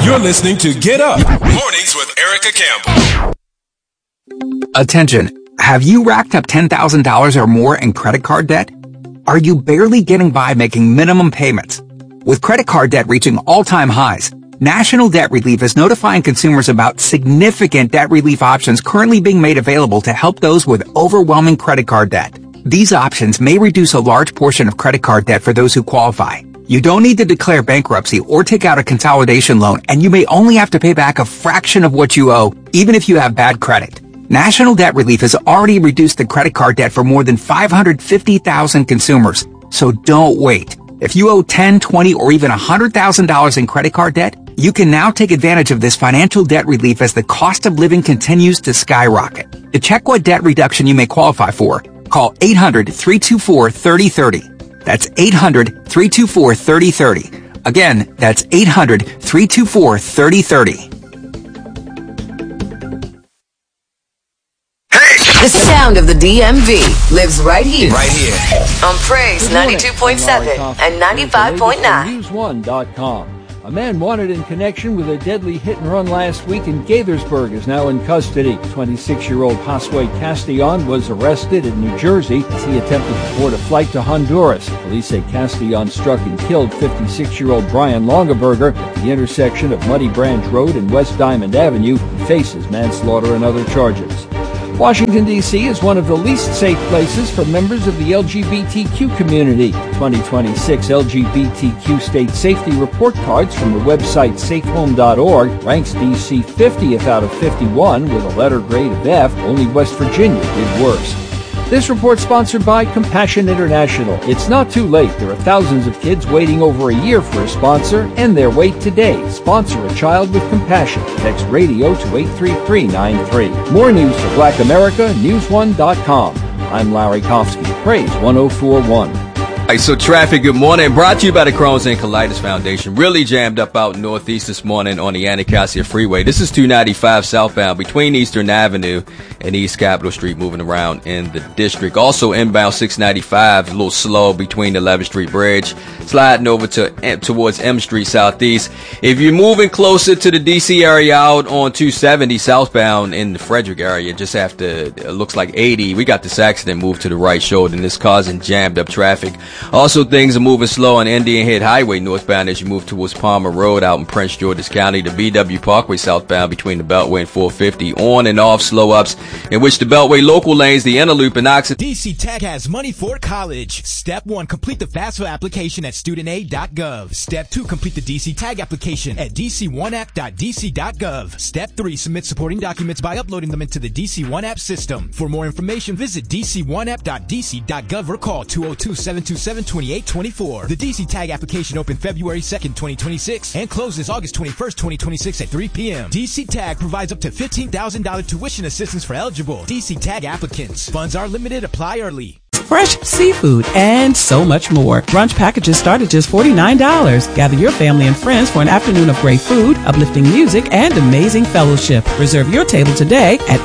You're listening to Get Up Mornings with Erica Campbell. Attention. Have you racked up $10,000 or more in credit card debt? Are you barely getting by making minimum payments? With credit card debt reaching all-time highs, National Debt Relief is notifying consumers about significant debt relief options currently being made available to help those with overwhelming credit card debt. These options may reduce a large portion of credit card debt for those who qualify. You don't need to declare bankruptcy or take out a consolidation loan, and you may only have to pay back a fraction of what you owe, even if you have bad credit. National Debt Relief has already reduced the credit card debt for more than 550,000 consumers. So don't wait. If you owe $10, $20, or even $100,000 in credit card debt, you can now take advantage of this financial debt relief as the cost of living continues to skyrocket. To check what debt reduction you may qualify for, call 800-324-3030. That's 800-324-3030. Again, that's 800-324-3030. The sound of the DMV lives right here. Right here. On Praise 92.7 and 95.9. News1.com. A man wanted in connection with a deadly hit-and-run last week in Gaithersburg is now in custody. 26-year-old Josue Castellon was arrested in New Jersey as he attempted to board a flight to Honduras. Police say Castellon struck and killed 56-year-old Brian Longaberger at the intersection of Muddy Branch Road and West Diamond Avenue. He faces manslaughter and other charges. Washington, D.C. is one of the least safe places for members of the LGBTQ community. 2026 LGBTQ State Safety Report Cards from the website safehome.org ranks D.C. 50th out of 51 with a letter grade of F. Only West Virginia did worse. This report sponsored by Compassion International. It's not too late. There are thousands of kids waiting over a year for a sponsor. End their wait today. Sponsor a child with compassion. Text radio to 83393. More news for Black America, News1.com. I'm Larry Kofsky. Praise 1041. All right, so traffic, good morning. Brought to you by the Crohn's and Colitis Foundation. Really jammed up out northeast this morning on the Anacostia Freeway. This is 295 southbound between Eastern Avenue and East Capitol Street, moving around in the district. Also inbound 695, a little slow between the 11th Street Bridge, sliding over towards M Street southeast. If you're moving closer to the D.C. area out on 270 southbound in the Frederick area, just after, it looks like 80, we got this accident moved to the right shoulder, and this causing jammed up traffic. Also, things are moving slow on Indian Head Highway northbound as you move towards Palmer Road out in Prince George's County. The BW Parkway southbound between the Beltway and 450. On and off slow ups in which the Beltway local lanes, the inner loop and Oxford. DC Tech has money for college. Step 1, complete the FAFSA application at studentaid.gov. Step 2, complete the DC Tag application at dc1app.dc.gov. Step 3, submit supporting documents by uploading them into the DC One App system. For more information, visit dc1app.dc.gov or call 202-727-2824. The DC Tag application opened February 2nd, 2026 and closes August 21st, 2026 at 3 p.m. DC Tag provides up to $15,000 tuition assistance for eligible DC Tag applicants. Funds are limited. Apply early. Fresh seafood and so much more. Brunch packages start at just $49. Gather your family and friends for an afternoon of great food, uplifting music, and amazing fellowship. Reserve your table today at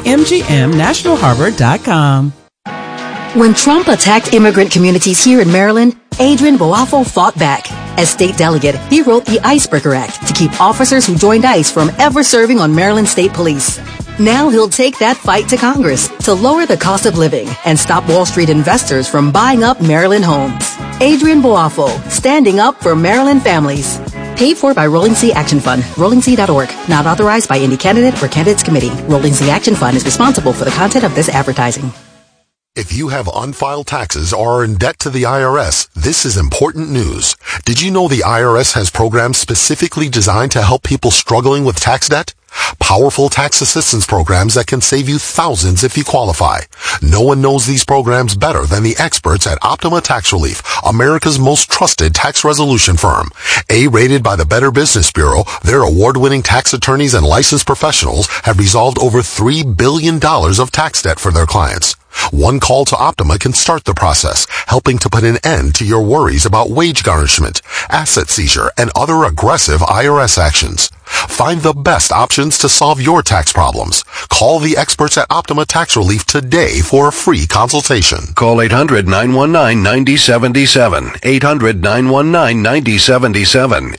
mgmnationalharbor.com. When Trump attacked immigrant communities here in Maryland, Adrian Boafo fought back. As state delegate, he wrote the Icebreaker Act to keep officers who joined ICE from ever serving on Maryland State Police. Now he'll take that fight to Congress to lower the cost of living and stop Wall Street investors from buying up Maryland homes. Adrian Boafo, standing up for Maryland families. Paid for by Rolling Sea Action Fund, rollingc.org. Not authorized by any candidate or candidates committee. Rolling Sea Action Fund is responsible for the content of this advertising. If you have unfiled taxes or are in debt to the IRS, this is important news. Did you know the IRS has programs specifically designed to help people struggling with tax debt? Powerful tax assistance programs that can save you thousands if you qualify. No one knows these programs better than the experts at Optima Tax Relief, America's most trusted tax resolution firm. A-rated by the Better Business Bureau, their award-winning tax attorneys and licensed professionals have resolved over $3 billion of tax debt for their clients. One call to Optima can start the process, helping to put an end to your worries about wage garnishment, asset seizure, and other aggressive IRS actions. Find the best options to solve your tax problems. Call the experts at Optima Tax Relief today for a free consultation. Call 800-919-9077. 800-919-9077.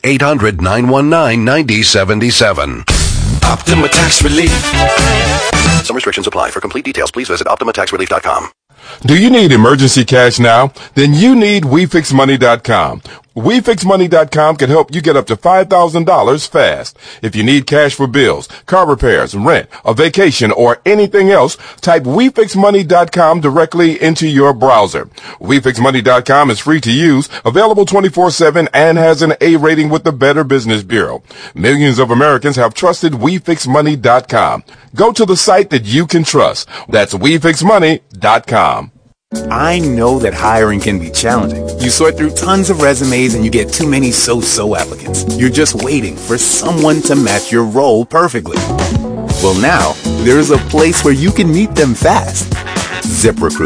800-919-9077. Optima Tax Relief. Some restrictions apply. For complete details, please visit OptimaTaxRelief.com. Do you need emergency cash now? Then you need WeFixMoney.com. WeFixMoney.com can help you get up to $5,000 fast. If you need cash for bills, car repairs, rent, a vacation, or anything else, type WeFixMoney.com directly into your browser. WeFixMoney.com is free to use, available 24/7, and has an A rating with the Better Business Bureau. Millions of Americans have trusted WeFixMoney.com. Go to the site that you can trust. That's WeFixMoney.com. I know that hiring can be challenging. You sort through tons of resumes and you get too many so-so applicants. You're just waiting for someone to match your role perfectly. Well, now, there's a place where you can meet them fast. ZipRecruiter.